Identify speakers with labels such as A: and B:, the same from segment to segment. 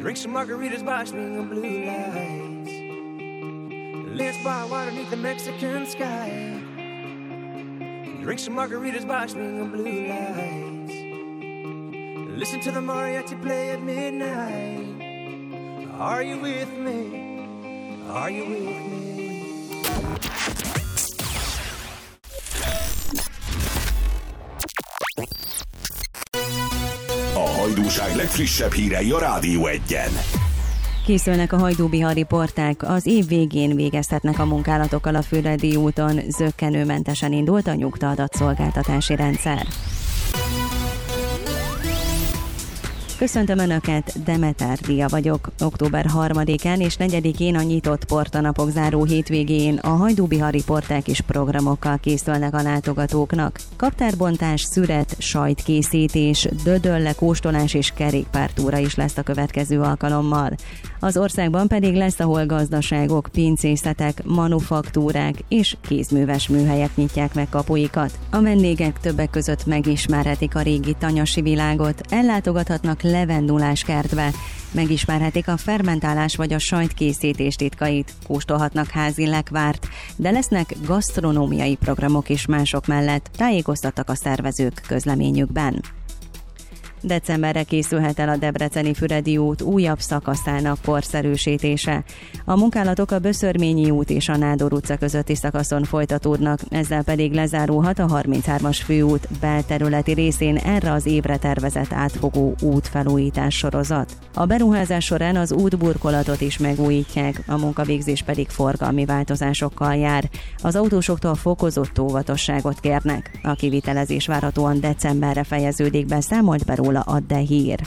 A: Drink some margaritas by swinging blue lights. Let's buy water beneath the Mexican sky. Drink some margaritas by swinging blue lights. Listen to the mariachi play at midnight. Are you with me? Are you with me?
B: A hajdúság legfrissebb hírei a Rádió 1-en.
C: Készülnek a hajdú-bihari porták, az év végén végeztetnek a munkálatokkal a Füredi úton, zökkenőmentesen indult a nyugta-adatszolgáltatási rendszer. Köszöntöm Önöket, Demeter Dia vagyok. Október 3-án és 4-én a nyitott portanapok záró hétvégén a hajdú-bihari porták is programokkal készülnek a látogatóknak. Kaptárbontás, szüret, sajtkészítés, dödölle, kóstolás és kerékpártúra is lesz a következő alkalommal. Az országban pedig lesz, ahol gazdaságok, pincészetek, manufaktúrák és kézműves műhelyek nyitják meg kapuikat. A vendégek többek között megismerhetik a régi tanyasi világot, ellátogathatnak levenduláskertbe, megismerhetik a fermentálás vagy a sajtkészítés titkait, kóstolhatnak házi lekvárt, de lesznek gasztronómiai programok is mások mellett, tájékoztattak a szervezők közleményükben. Decemberre készülhet el a debreceni Füredi út újabb szakaszának korszerűsítése. A munkálatok a Böszörményi út és a Nádor utca közötti szakaszon folytatódnak, ezzel pedig lezárulhat a 33-as főút belterületi részén erre az évre tervezett átfogó útfelújítás sorozat. A beruházás során az útburkolatot is megújítják, a munkavégzés pedig forgalmi változásokkal jár. Az autósoktól fokozott óvatosságot kérnek. A kivitelezés várhatóan decemberre fejeződik be, számolt be róla a De Hír.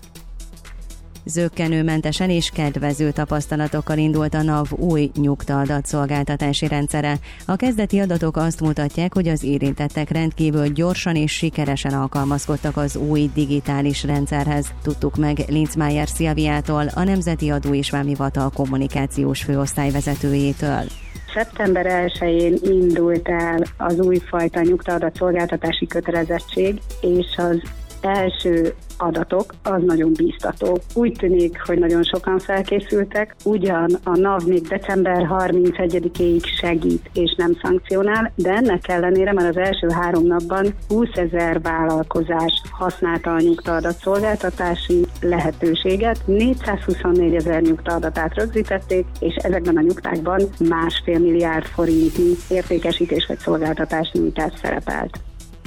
C: Zökkenőmentesen és kedvező tapasztalatokkal indult a NAV új nyugta-adatszolgáltatási rendszere. A kezdeti adatok azt mutatják, hogy az érintettek rendkívül gyorsan és sikeresen alkalmazkodtak az új digitális rendszerhez. Tudtuk meg Linzmeier Szilviától, a Nemzeti Adó és Vámhivatal kommunikációs főosztályvezetőjétől.
D: Szeptember 1-én indult el az újfajta nyugta-adatszolgáltatási kötelezettség, és az első adatok, az nagyon bíztató. Úgy tűnik, hogy nagyon sokan felkészültek, ugyan a NAV még december 31-éig segít és nem szankcionál, de ennek ellenére már az első 3 napban 20 000 vállalkozás használta a nyugta-adatszolgáltatási lehetőséget, 424 000 nyugta-adatát rögzítették, és ezekben a nyugtákban 1,5 milliárd forintnyi értékesítés vagy szolgáltatás nyújtás szerepelt.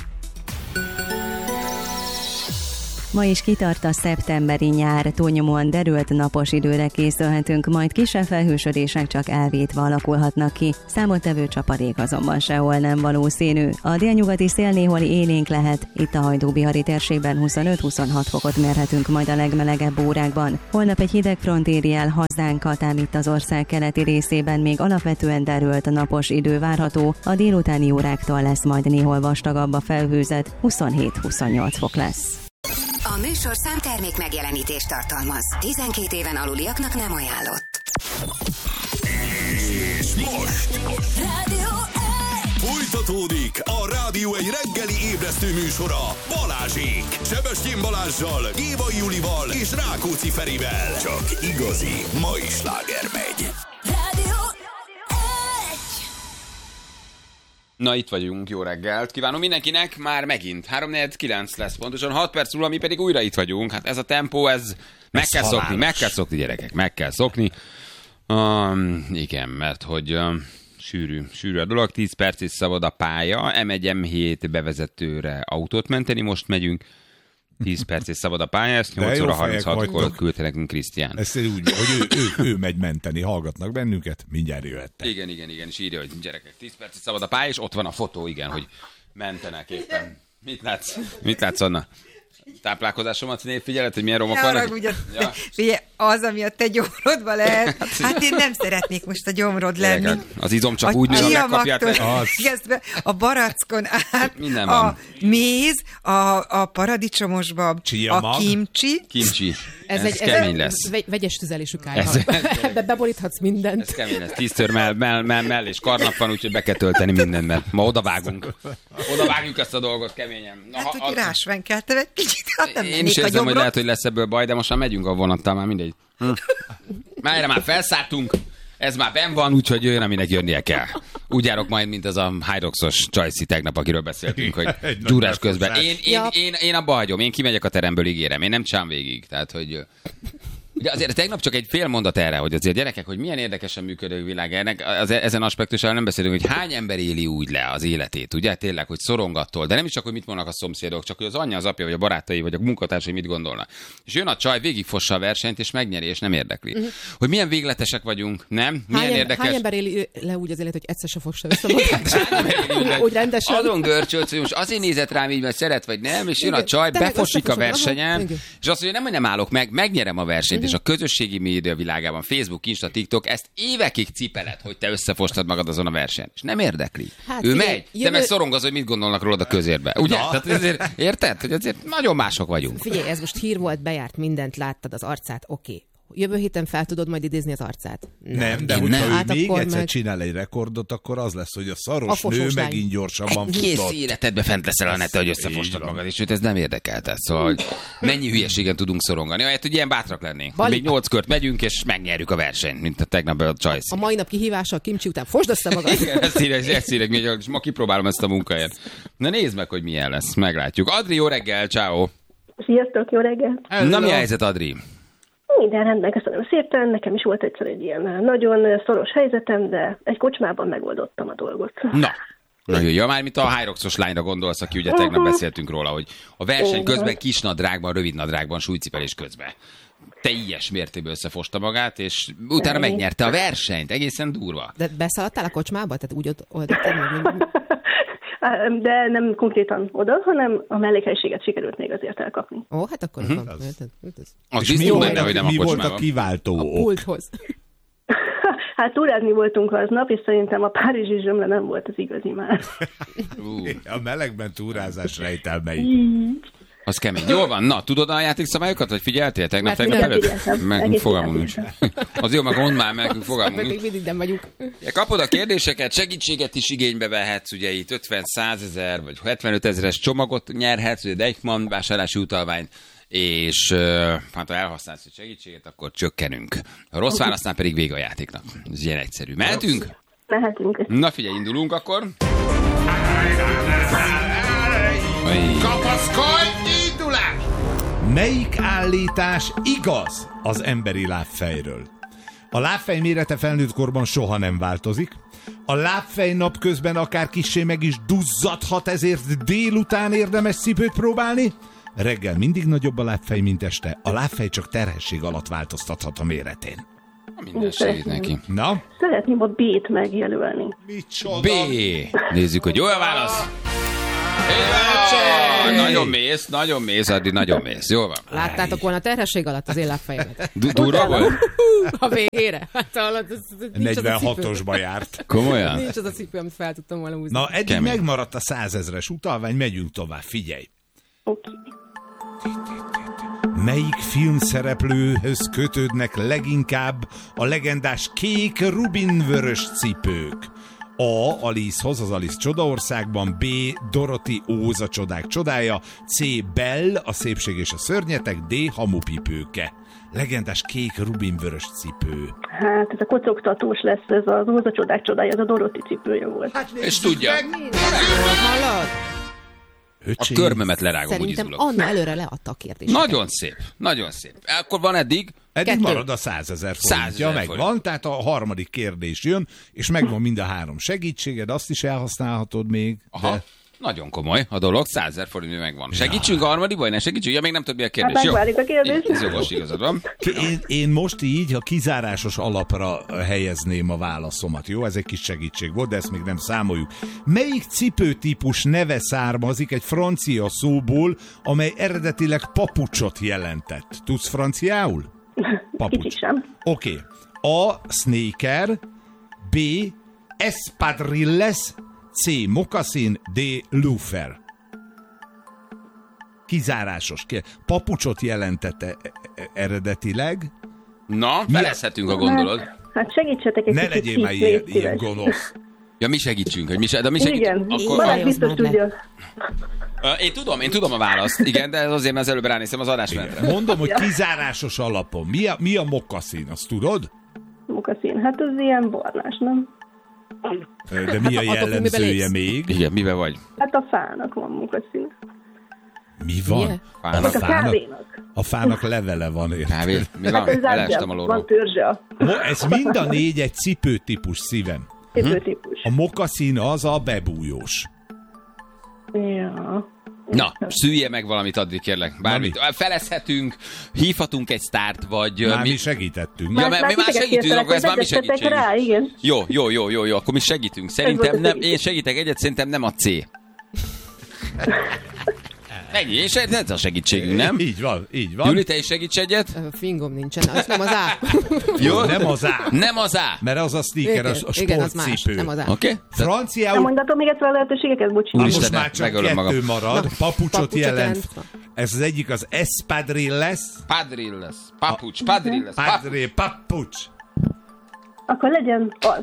C: Ma is kitart a szeptemberi nyár, túlnyomóan derült napos időre készülhetünk, majd kisebb felhősödések csak elvétve alakulhatnak ki. Számottevő csapadék azonban sehol nem valószínű. A délnyugati szél néhol élénk lehet, itt a hajdú-bihari térségben 25-26 fokot mérhetünk majd a legmelegebb órákban. Holnap egy hideg front éri el hazánkat, ám itt az ország keleti részében még alapvetően derült napos idő várható, a délutáni óráktól lesz majd néhol vastagabb a felhőzet, 27-28 fok lesz.
E: A műsor számtermék megjelenítést tartalmaz. 12 éven aluliaknak nem ajánlott.
B: És most
E: Rádió 1!
B: folytatódik a Rádió 1 reggeli ébresztő műsora Balázsék. Sebestyén Balázssal, Gévai Julival és Rákóczi Ferivel. Csak igazi mai sláger megy.
E: Rádió 1!
F: Na, itt vagyunk, jó reggelt kívánom mindenkinek, már megint 3:49 lesz pontosan, 6 perc múlva mi pedig újra itt vagyunk. Hát ez a tempó, ez meg kell szokni gyerekek, meg kell szokni. Igen, mert hogy sűrű a dolog, 10 perc és szabad a pálya, M1, M7 bevezetőre autót menteni, most megyünk. 10 perc és szabad a pálya, ezt 8 óra 36-kor küldte nekünk Krisztián.
G: Ez úgy, hogy ő megy menteni, hallgatnak bennünket, mindjárt jöhettek.
F: Igen, és írja, hogy gyerekek, 10 perc és szabad a pálya, és ott van a fotó, igen, hogy mentenek éppen. Mit látsz, Anna? Táplálkozásomat figyeled, hogy milyen romok vannak?
H: Ja. Figyelj, az, ami a te gyomrodban lehet, hát én nem szeretnék most a gyomrod lenni.
F: Gyerekek, az izom csak úgy nő, ha megkapják.
H: A barackon át,
F: minden
H: a
F: van.
H: méz, a paradicsomosba, a kimcsi.
F: Ez kemény lesz.
I: Vegyes tüzelésű kályha. Ebbe beboríthatsz mindent.
F: Ez kemény lesz. 10-től mell és karnap van, úgyhogy be kell tölteni mindent, mert ma odavágunk. Odavágjuk ezt a dolgot keményen.
H: Na, hát, hogy rásvenkeltem egy kicsit, hát nem
F: én is érzem, hogy lehet, hogy lesz ebből baj, de most már megyünk a vonattal, már mindegy. Erre már felszálltunk. Ez már benn van, úgyhogy jön, aminek jönnie kell. Úgy járok majd, mint az a Hyroxos Csajci tegnap, akiről beszéltünk, hogy gyúrás közben. Én abba hagyom, én kimegyek a teremből, ígérem. Én nem csám végig. Tehát, hogy... Ugye azért tegnap csak egy fél mondat erre, hogy azért gyerekek, hogy milyen érdekesen működő világ ennek, ezen aspektussal nem beszélünk, hogy hány ember éli úgy le az életét, ugye? Tényleg, hogy szorongattól, de nem is csak, hogy mit mondanak a szomszédok, csak hogy az anyja, az apja, vagy a barátai, vagy a munkatársai mit gondolnak. És jön a csaj, végigfossa a versenyt, és megnyeri, és nem érdekli. Hogy milyen végletesek vagyunk, nem? Milyen érdekes.
I: Hány ember éli le úgy az élet, hogy egyszer se fossa össze magát? Úgy rendesen.
F: Azon görcsölsz, hogy most azért nézett rám így, mert szeret, vagy nem, és jön a csaj, befossik a versenyen, és azt mondja, nem állok meg, megnyerem a versenyt. És a közösségi média világában, Facebook, Insta, TikTok, ezt évekig cipeled, hogy te összefostad magad azon a versenyen. És nem érdekli. Hát, ő megy, te meg szorongaz, hogy mit gondolnak rólad a közérbe. Ugye? Tehát ezért, érted? Hogy azért nagyon mások vagyunk.
I: Figyelj, ez most hír volt, bejárt mindent, láttad az arcát, oké. Jövő héten fel tudod majd idézni az arcát?
G: Nem, de hogyha ő még egyszer csinál egy rekordot, akkor az lesz, hogy a szaros nő megint gyorsabban futott.
F: Kész életedbe fent leszel a neten, hogy összefostad magad, és őt ez nem érdekel. Tehát szóval, hogy mennyi hülyeségen tudunk szorongani. Ahelyett, hogy ilyen bátrak lennénk. Még 8 kört megyünk, és megnyerjük a versenyt, mint a tegnap a Csajci.
I: A mai nap kihívása a kimcsi után fosd össze magad.
F: Ezt írek, és ma kipróbálom ezt a munkahelyet. Na nézd meg, hogy milyen lesz. Meglátjuk. Adri, jó reggel, ciao.
J: Sziasztok, jó reggel.
F: Na, mi a helyzet, Adri?
J: Minden rendben, köszönöm szépen. Nekem is volt egyszer egy ilyen nagyon szoros helyzetem, de egy kocsmában megoldottam a dolgot.
F: Na, nagyon jó. Már mint a Hyroxos lányra gondolsz, aki ugye tegnap beszéltünk róla, hogy a verseny közben kisnadrágban, rövidnadrágban, súlycipelés közben teljes mértékben összefosta magát, és utána megnyerte a versenyt. Egészen durva.
I: De beszaladtál a kocsmába? Tehát úgy oldottad meg?
J: De nem konkrétan oda, hanem a mellékhelyiséget sikerült még azért elkapni.
I: Ó, hát akkor
G: és mi volt a kiváltó ok?
I: Pulthoz.
J: Hát túrázni voltunk aznap, és szerintem a párizsi zsömle nem volt az igazi már.
G: A melegben túrázás rejtelmei.
F: Az kemény. Jól van. Na, tudod a játékszabályokat, vagy figyeltél tegnap előtt? Meg fogalmunk nincs. Az jó, meg mondd már, meg fogalmunk nincs.
I: Mindig nem vagyunk.
F: Kapod a kérdéseket, segítséget is igénybe vehetsz, ugye itt 50, 100 ezer, vagy 75 ezeres csomagot nyerhetsz, ugye Deichmann vásárlási utalványt, és hát ha elhasználsz a segítséget, akkor csökkenünk. A rossz válasznál pedig vége a játéknak. Ez ilyen egyszerű. Mehetünk?
J: Mehetünk.
F: Na figyelj, indulunk akkor.
G: Kapaszkodj, indulás! Melyik állítás igaz az emberi lábfejről? A lábfej mérete felnőtt korban soha nem változik. A lábfej napközben akár kissé meg is duzzadhat, ezért délután érdemes cipőt próbálni. Reggel mindig nagyobb a lábfej, mint este. A lábfej csak terhesség alatt változtathat a méretén.
F: Minden segít neki.
G: Na?
J: Szeretném a B-t megjelölni.
G: Micsoda?
F: B. Nézzük, hogy jó a válasz. Nagyon mész, Addi, nagyon mész. Jól van.
I: Láttátok volna a terhesség alatt az én lábfejemet?
F: Durva volt?
I: A végére. Hát,
G: 46-osba járt.
F: Komolyan?
I: Nincs az a cipő, amit fel tudtam volna húzni.
G: Na, eddig megmaradt a 100 000-es utalvány, megyünk tovább, figyelj.
J: Okay.
G: Melyik filmszereplőhöz kötődnek leginkább a legendás kék rubinvörös cipők? A. Alicehoz, az Alice Csodaországban, B. Dorothy Óz, a csodák csodája, C. Belle, a szépség és a szörnyetek, D. Hamupipőke. Legendás kék rubinvörös cipő.
J: Hát ez a kocogtatós lesz, ez az Óz, a csodák csodája, ez a Dorothy cipője volt.
F: Hát, és tudja.
I: Hallod?
F: A körmömet lerágom, úgy
I: Szerintem
F: izgulok.
I: Anna előre leadta a kérdést.
F: Nagyon szép, nagyon szép. Akkor van eddig?
G: Eddig marad a 100 000 forintja, megvan, tehát a harmadik kérdés jön, és megvan mind a 3 segítséged, azt is elhasználhatod még.
F: Aha. De... Nagyon komoly a dolog, 100 000 forint megvan. Segítsünk a harmadik, vagy ne segítsünk? Ja, még nem tudod, mi a kérdés.
J: Hát megválik a kérdés.
F: Ez jogos, igazad van.
G: Én most így a kizárásos alapra helyezném a válaszomat, jó? Ez egy kis segítség volt, de ezt még nem számoljuk. Melyik cipőtípus neve származik egy francia szóból, amely eredetileg papucsot jelentett? Tudsz franciául?
J: Kicsit sem.
G: Oké. A. Sneaker, B. Espadrilles, C. Moccasin, D. Loafer. Kizárásos. Papucsot jelentette eredetileg.
F: Na, felezhetünk, a gondolod.
J: Hát segítsetek egy
G: Ne
J: kicsit.
G: legyél már ilyen gonosz.
F: Ja, mi segítsünk, hogy mi segítünk.
J: Igen,
F: Akkor...
J: Balázs biztos tudja.
F: Én tudom a választ, igen, de azért már az előbb ránéztem az adásmenetre.
G: Mondom, hogy kizárásos alapon. Mi a mokkaszín, azt tudod?
J: Mokaszín, hát az ilyen barnás, nem?
G: De mi a jellemzője még?
F: Igen, mivel vagy?
J: Hát a fának van mokaszín.
G: Mi van?
F: Fának.
J: A kávénak.
G: A fának levele van, érted?
F: Kávé? Mi van?
J: Hát ez
F: Elestem
J: ágyam,
F: alóról.
J: van törzse.
G: Ez mind a 4 egy cipőtípus, szívem.
J: Cipőtípus.
G: A mokkaszín az a bebújós.
J: Ja.
F: Na, szülje meg valamit addig, kérlek. Bármit. Felezhetünk, hívhatunk egy sztárt, vagy...
G: Már mi segítettünk.
F: Ja, mi már segítünk, akkor ez már mi segítség.
J: Rá, igen.
F: Jó, akkor mi segítünk. Szerintem nem, én segítek egyet, szerintem nem a C. Ennyi, és ez a segítségünk, nem?
G: Így van.
F: Júli, te is segíts egyet?
I: Fingom nincsen, az nem az A.
G: Jó, nem az A.
F: Nem az A.
G: Mert az a sneaker, a
I: Igen, az más,
G: sportcipő.
I: nem az A.
F: Oké?
J: Nem
G: Franciául...
J: mondatom még egyszer a lehetőségeket, bocsánat.
G: Most
F: Úristen,
G: már csak
F: megölöm
G: 2
F: magam.
G: marad. Papucsot
I: Papucsot
G: jelent.
I: jelent.
G: Ez az egyik az espadrilles.
F: Padrilles. Padrilles.
G: Papucs.
J: Akkor legyen az.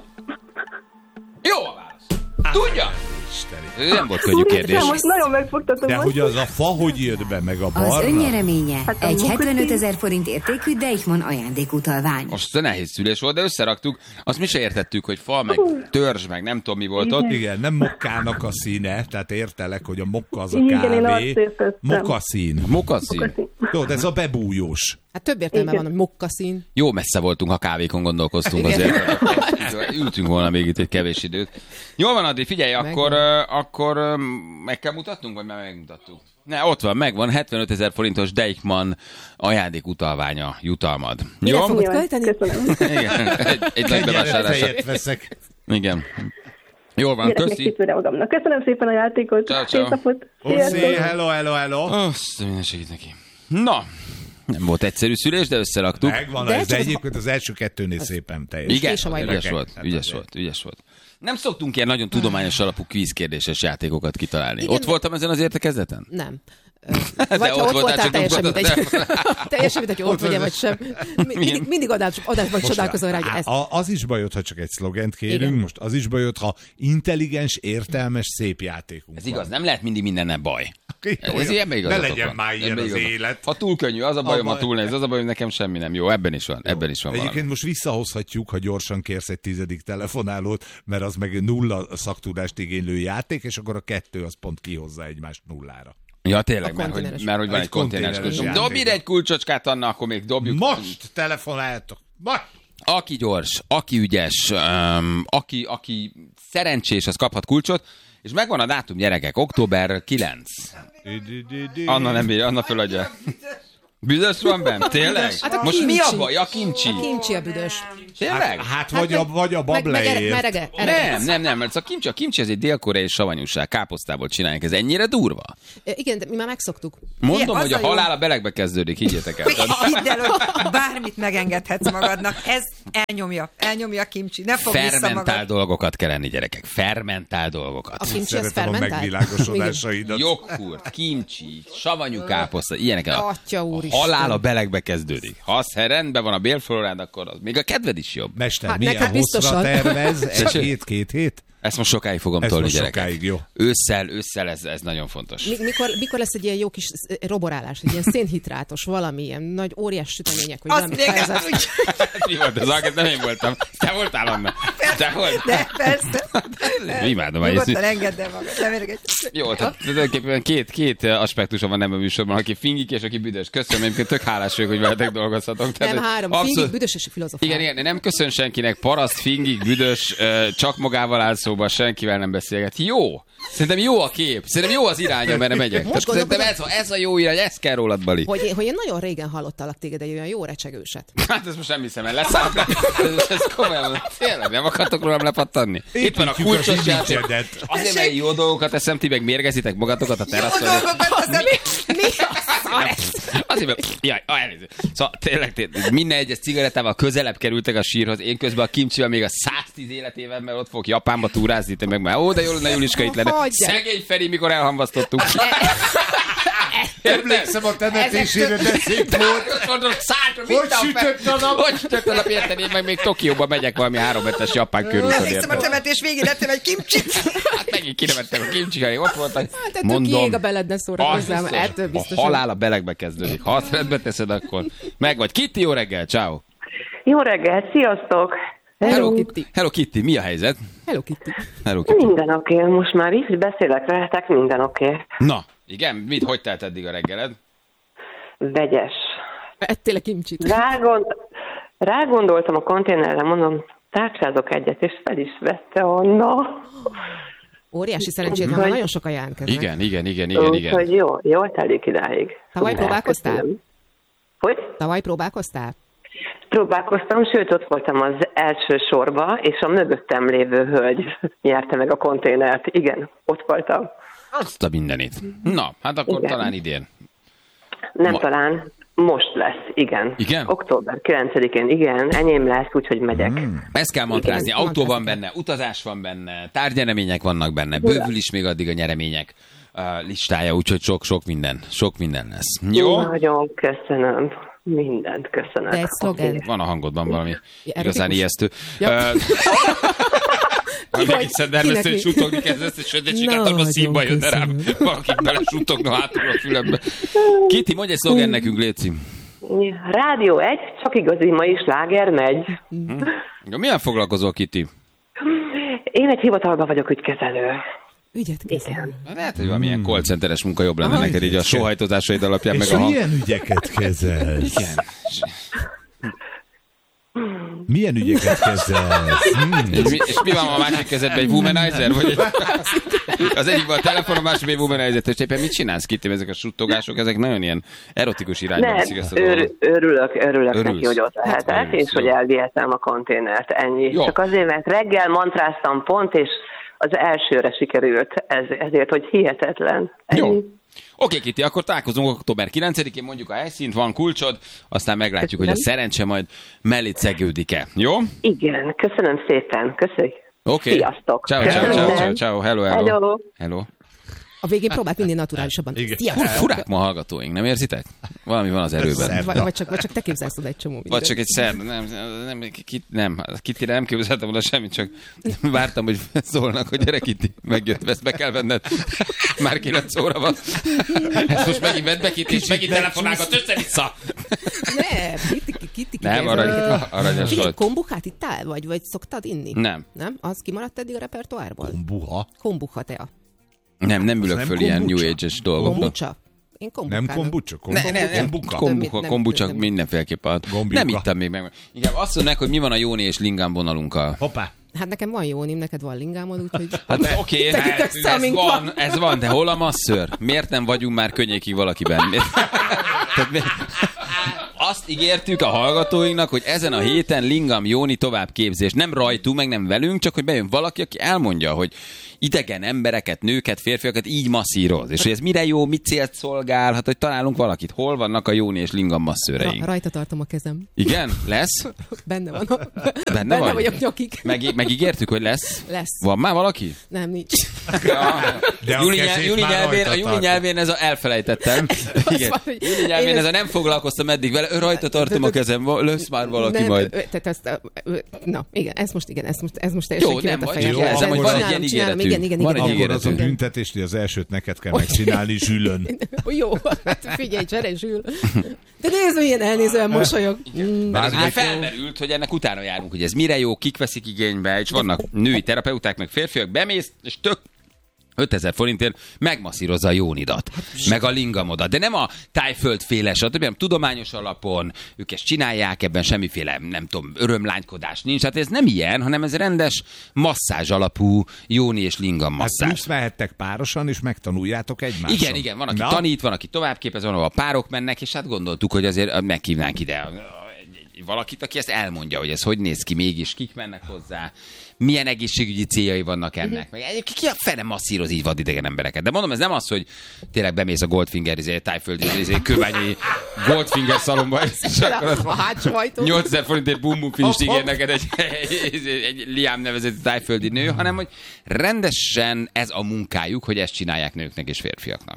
F: Jó a válasz. Tudja? Ez nem volt könnyű kérdés.
J: Most nagyon megfogtatom.
G: De
J: most.
G: hogy az a fa, hogy jött be, meg a
E: Az
G: barna?
E: önnyereménye
J: Hát a
E: egy
J: mokaszín.
E: 75 000 forint értékű Deichmann ajándékutalvány.
F: Most nehéz szülés volt, de összeraktuk. Azt mi se értettük, hogy fal, meg törzs, meg nem tudom mi volt ott.
G: Igen, nem mokkának a színe, tehát értelek, hogy a mokka az a
J: Igen, én azt
G: kávé.
J: értettem.
G: Mokkaszín.
F: Mokaszín.
G: Tudod, ez a bebújós.
I: Hát több értelme van, hogy mokkaszín.
F: Jó messze voltunk, ha kávékon gondolkoztunk azért. Ültünk volna még itt egy kevés időt. Jól van, Adri, figyelj, akkor meg kell mutatnunk, vagy már megmutattuk? Ne, ott van, megvan, 75 000 forintos Deichmann ajándékutalványa jutalmad.
I: Mire
F: Jó?
I: fogod költeni?
J: Köszönöm.
F: Igen, egy nagy bevásárlásra.
G: Fejet veszek.
F: Igen. Jól van,
J: Gyerek még
F: köszi.
J: cipőre magamnak. Köszönöm szépen a játékot.
F: Ciao.
J: Szép napot.
G: Oszi,
J: Sziasztok.
G: hello.
F: Azt minden segít neki. Na, nem volt egyszerű szülés, de összeraktuk.
G: Megvan,
I: De
G: ez
I: csak
G: egyébként az első 2-nél szépen teljes.
F: Igen,
I: És a majmok.
F: ügyes volt. Nem szoktunk ilyen nagyon tudományos alapú kvízkérdéses játékokat kitalálni.
I: Igen,
F: Ott voltam ezen az értekezleten?
I: Nem.
F: De
I: Vagy ha
F: ott
I: ott
F: voltál,
I: voltál,
F: csak
I: teljesen
F: nem
I: mindegy.
F: voltál.
I: Teljesen mindegy, hogy ott vagy vagy sem. Mindig adásban csodálkozol rá, hogy ez.
G: Az is bajod, ha csak egy szlogent kérünk,
I: Igen.
G: most az is bajod, ha intelligens, értelmes, szép játékunk
F: Ez igaz, nem lehet mindig mindennel baj.
G: Jó,
F: Ez
G: jó.
F: ilyen
G: Ne
F: igazatok
G: legyen
F: van.
G: már ilyen
F: Ebben
G: az
F: igazatok.
G: élet.
F: Ha túl könnyű, az a bajom, ha
G: Abba-
F: túl nehéz, az a bajom, nekem semmi nem jó. Ebben is van valami.
G: Egyébként most visszahozhatjuk, ha gyorsan kérsz egy 10. telefonálót, mert az meg 0 szaktudást igénylő játék, és akkor a 2 az pont kihozza egymást nullára.
F: Ja, tényleg,
I: A
F: mert hogy
I: konténeres.
F: van
G: Egy
F: egy konténeres
G: konténeres
F: kulcs.
G: játék.
F: Dobj ide egy kulcsocskát, Anna, akkor még dobjuk.
G: Most telefonáltok! Most!
F: Aki gyors, aki ügyes, aki szerencsés, az kaphat kulcsot, és megvan a dátum, gyerekek, október 9. Anna nem bírja, Anna föladja. Büdös van bent? Tényleg?
I: Hát a
F: Most mi
I: kimcsi.
F: a baj? A kimcsi.
I: A kimcsi a büdös.
F: Tényleg?
G: Hát vagy a bableért.
I: Merege.
F: Nem, mert a kimcsi ez egy dél-koreai savanyúság, káposztából csinálják, ez ennyire durva.
I: Igen, de mi már megszoktuk.
F: Mondom,
H: Igen,
F: hogy a
H: az a jó.
F: halál a belegbe kezdődik, higgyétek el.
H: Hidd el, hogy bármit megengedhetsz magadnak. Ez elnyomja a kimcsi. Ne fogd vissza
F: Fermentál
H: magad.
F: dolgokat kell enni, gyerekek. Fermentál dolgokat.
I: A kimcsi az
G: Szeretem a
I: fermentált?
G: megvilágosodásaidat.
F: Joghurt, kimcsi, savanyú káposzta, ilyenek.
I: Atya úristen.
F: Halál a belegbe kezdődik. Ha az rendben van a bélflorád, akkor az még a kedved is jobb.
G: Mester,
I: Hát
G: milyen
I: neked
G: hosszra
I: biztosan.
G: tervez? Egy
F: Tessék?
G: hét, 2 hét?
F: Ezt most sokáig fogom
G: Ez
F: tolni,
G: most
F: gyerekek.
G: sokáig, jó.
F: Ősszel ez nagyon fontos.
I: Mikor lesz egy ilyen jó kis roborálás, egy ilyen szénhidrátos, valami ilyen nagy óriás sütemények, vagy
H: Azt
I: valami
H: még nem
I: fejezet.
H: tudja.
F: Mi volt az alkat? Nem én voltam. Te voltál, Anna. Te voltál.
H: De persze.
F: Imádom a
H: Nyugodtan
F: észre.
H: engedd el magad. Ne mérgegy.
F: Jó, tehát tulajdonképpen két aspektusa van ebben a műsorban, aki fingik és aki büdös. Köszönöm, egyébként tök hálás vagyok, hogy veletek dolgozhatok.
I: Nem, 3. Fingik, büdös és filozofál.
F: Igen, nem köszön senkinek, paraszt, fingik, büdös, csak magával áll szóba, senkivel nem beszélget. Jó! Szerintem jó a kép, szerintem jó az irány, amerre megyek. Tehát szerintem ez a jó irány, ez kell rólad, Bali.
I: Hogy én nagyon régen hallottalak téged egy olyan jó recsegőset.
F: Hát ezt most nem hiszem el, leszáll. Ez komolyan, tényleg nem akartok rólam lepattanni? Itt van a
G: Építjük
F: kulcsos
G: az
F: játék.
G: image-edet.
F: Azért, mert jó dolgokat eszem, ti meg mérgezitek magatokat a teraszon. Azért, mert... Jaj, elnézést. Szóval tényleg, minden egyes cigarettával közelebb kerültek a sírhoz, én közben a kimcsivel még a 110 életében, mert ott fogok Japánba túrázni, te meg már, ó, de jól lenne Juliska itt lenne.
I: Hagyjál.
F: Szegény Feri, mikor elhamvasztottuk.
G: Emlékszem a temetésére, de szép volt. Hogy sütött a nap?
F: Hogy sütött a nap, érted? Én meg még Tokióba megyek valami 3 hetes japán körúton.
H: Emlékszem a temetés végén ettem egy kimcsit.
F: Hát megint kinevettem a kimcsikai, ott voltak.
I: Hát ettől kiég a beled, ne szórakozzál, ettől biztos.
F: A halál a belegbe kezdődik. Ha azt rendbe teszed, akkor meg vagy. Kitty, jó reggel, ciao.
K: Jó reggel, sziasztok!
F: Hello Kitty. Hello Kitty, mi a helyzet?
I: Hello Kitty.
F: Hello Kitty.
K: Minden oké, most már így, hogy beszélek veletek, minden oké.
F: Na, igen, hogy telt eddig a reggeled?
K: Vegyes.
I: Ettél a kimcsit.
K: Rágondoltam a konténerre, mondom, tárcsázok egyet, és fel is vette Anna.
I: Óriási szerencsét van, nagyon sokan jelentkeznek.
F: Igen.
K: Úgyhogy jól telik idáig.
I: Tavaly próbálkoztál?
K: Hogy?
I: Tavaly próbálkoztál?
K: Próbálkoztam, sőt ott voltam az első sorba, és a mögöttem lévő hölgy nyerte meg a konténert. Igen, ott voltam.
F: Azt a mindenit. Na, hát akkor igen. Talán idén.
K: Talán, most lesz, igen.
F: Igen?
K: Október 9-én, igen, enyém lesz, úgyhogy megyek.
F: Ezt kell mantrázni, autó van benne, utazás van benne, tárgyeremények vannak benne, bővül is még addig a nyeremények listája, úgyhogy sok minden lesz. Jó?
K: Nagyon köszönöm. Mindent köszönöm.
I: De egy szlogen.
F: Van a hangodban valami igazán ijesztő. Egészen nervesztő, hogy suttogni kezdesz, és egy sikátorban színba jön, de rám valakik bele suttogna hátul a fülembe. Kitty, mondj egy szlogen nekünk, léci.
K: Rádió 1, csak igazi, ma is sláger megy.
F: Milyen foglalkozol, Kitty?
K: Én egy hivatalban vagyok ügykezelő.
I: Ügyetkezelő.
F: Lehet, hogy valamilyen call centeres munka jobb lenne neked így a sóhajtozásaid alapján.
G: És milyen ügyeket kezelsz?
F: Igen.
G: Milyen ügyeket kezelsz?
F: És mi van a másik kezedben, egy womanizer? Vagy az egyikben a telefon, a másikben egy womanizer. És éppen mit csinálsz, Kitty, ezek a suttogások, ezek nagyon ilyen erotikus irányba viszik ezt a dolgot.
K: Örülök neki, hogy ott lehetek, és hogy elvihetem a konténert, ennyi. Jó. Csak azért, mert reggel mantráztam pont, és az elsőre sikerült, ezért, hogy hihetetlen. Ennyi.
F: Jó. Oké, Kitty, akkor találkozunk október 9-én, mondjuk a helyszínt, van kulcsod, aztán meglátjuk, hogy a szerencse majd mellét szegődik-e. Jó?
K: Igen, köszönöm szépen, köszönjük.
F: Oké.
K: Sziasztok.
F: Ciao. Hello.
I: A végén próbált minél naturálisabban.
F: Furák ma hallgatóink, nem érzitek? Valami van az erőben.
I: Vagy csak te képzelsz oda egy csomó mindent.
F: Vagy csak egy szerda. Nem. Kittyre nem képzeltem oda semmit, csak vártam, hogy szólnak, hogy gyere Kitty, megjött, ezt be kell venned. Már 9 óra van. Ezt most megint vedd be, Kitty, és megint telefonálgat össze-vissza.
I: Kitty.
F: Nem, aranyos volt.
I: Kombuchát ittál? Vagy szoktad inni?
F: Nem.
I: Nem? Az kimaradt eddig a repertoárból?
G: Kombucha
I: tea.
F: Nem ülök föl ilyen New Age-es dolgokra.
I: Kombucha. Én
G: nem kombucha?
F: Kombucha mindenféleképp. Nem ittam még meg. Igen, azt mondják, hogy mi van a Jóni és Lingám vonalunkkal.
G: Hoppá.
I: Hát nekem van Jónim, neked van Lingámod, úgyhogy...
F: Hát oké, ez van, de hol a masször? Miért nem vagyunk már könnyékig valakiben? Azt ígértük a hallgatóinknak, hogy ezen a héten Lingam Jóni továbbképzés. Nem rajtunk, meg nem velünk, csak hogy bejön valaki, aki elmondja, hogy idegen embereket, nőket, férfiakat így masszíroz. És hogy ez mire jó, mit célt szolgál, hát hogy találunk valakit. Hol vannak a Jóni és Lingam masszőreink?
I: Rajta tartom a kezem.
F: Igen? Lesz?
I: Benne van.
F: Benne
I: vagyok nyakig.
F: Megígértük, hogy lesz?
I: Lesz.
F: Van már valaki?
I: Nem, nincs.
F: Ja. Júli nyelvén ez a elfelejtettem. Igen. Júli nyelvén ez a nem foglalkoztam eddig vele, rajta tartom a kezem, lesz már valaki majd.
I: Tehát ezt, na, igen, ez most teljesen kiment a fejem.
F: Jó, nem, van egy ilyen ígéretünk.
I: Igen.
G: Akkor az a büntetés, hogy az elsőt neked kell megcsinálni Zsülön.
I: Jó, hát figyelj, csere Zsül. De nézd, milyen elnézően mosolyog.
F: Felmerült, hogy ennek utána járunk, hogy ez mire jó, kik veszik igénybe, és vannak női terapeuták, meg férfiak, bemész, és tök 5000 forintért megmasszírozza a Jónidat, meg a Lingamodat, de nem a tájföldféle, stb. Tudományos alapon, ők ezt csinálják, ebben semmiféle, nem tudom, örömlánykodás nincs, hát ez nem ilyen, hanem ez rendes masszázs alapú Jóni és Lingam masszázs.
G: Hát plusz mehettek párosan, és megtanuljátok egymást.
F: Igen, van, aki tanít, van, aki továbbképez, van, ahol a párok mennek, és hát gondoltuk, hogy azért meghívnánk ide valakit, aki ezt elmondja, hogy ez hogy néz ki mégis, kik mennek hozzá, milyen egészségügyi céljai vannak ennek. Meg ki a fene masszíroz így vadidegen embereket. De mondom, ez nem az, hogy tényleg bemész a Goldfinger, tájföldi, kőbányi Goldfinger szalomba, és akkor 8000 forintért bum finist ígér neked egy Liam nevezetű tájföldi nő, hanem hogy rendesen ez a munkájuk, hogy ezt csinálják nőknek és férfiaknak.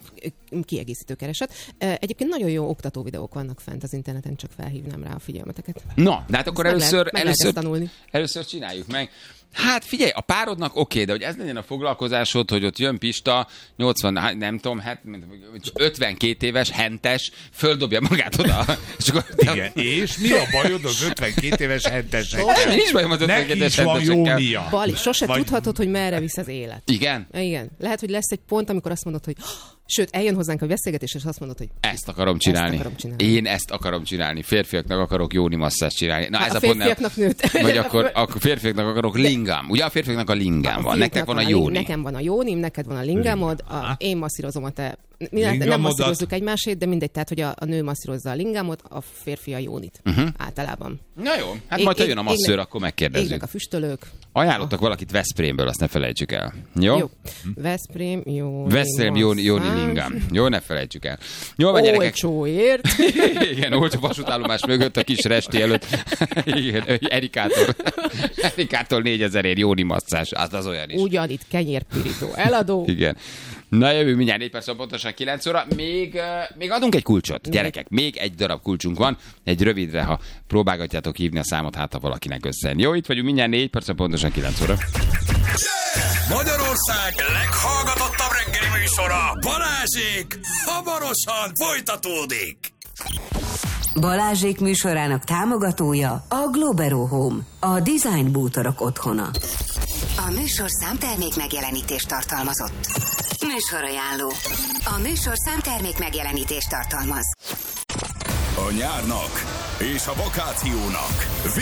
I: kiegészítő kereset. Egyébként nagyon jó oktató videók vannak fent az interneten, csak felhívnám rá a figyelmeteket.
F: Na, de hát akkor
I: először
F: csináljuk meg. Hát figyelj, a párodnak oké, de hogy ez legyen a foglalkozásod, hogy ott jön Pista, 80, nem tudom, 52 éves, hentes, földobja magát oda. És akkor,
G: igen, és mi a bajod az 52 éves hentesekkel?
F: Nincs bajom az 52 éves hentesekkel.
I: Bali, sose tudhatod, hogy merre visz az élet.
F: Igen?
I: Igen. Lehet, hogy lesz egy pont, amikor azt mondod, hogy sőt, eljön hozzánk a beszélgetés, és azt mondod, hogy
F: ezt akarom csinálni. Én ezt akarom csinálni. Férfiaknak akarok jóni masszást csinálni. Na,
I: ez a férfiaknak nőtt.
F: Vagy akkor férfiaknak akarok lingám. Ugye a férfiaknak a lingám van. Nektek van a jóni.
I: Nekem van a jónim, neked van a lingámod, én masszírozom a te. Nem masszírozzuk egymásét, de mindegy, tehát, hogy a nő masszírozza a lingámot, a férfi a jónit. Általában.
F: Na jó, hát majd ha jön a masszőr, akkor megkérdezzük.
I: Égnek a füstölők.
F: Ajánlottak valakit Veszprémből, azt ne felejtsük el. Jó?
I: Veszprém,
F: jóni lingám. Jó, ne felejtsük el. Jó, van gyerekek.
I: Olcsóért.
F: Igen, olcsó vasútállomás mögött, a kis resti előtt. Igen, Erikától 4000-ért jóni masszás. Az olyan is.
I: Ugyanitt kenyérpirító eladó.
F: Igen. Na jövő mindjárt 4 perc, pontosan 9 óra. Még adunk egy kulcsot, gyerekek. Még egy darab kulcsunk van. Egy rövidre, ha próbálgatjátok hívni a számot, hát ha valakinek összejön. Jó, itt vagyunk mindjárt 4 perc, pontosan 9 óra.
B: Magyarország leghallgatottabb reggeli műsora, Balázsék, hamarosan folytatódik.
E: Balázsék műsorának támogatója a Globero Home, a design bútorok otthona. A műsor számtermék megjelenítést tartalmazott. Műsorajánló. A műsor számtermék megjelenítést tartalmaz.
B: A nyárnak és a vakációnak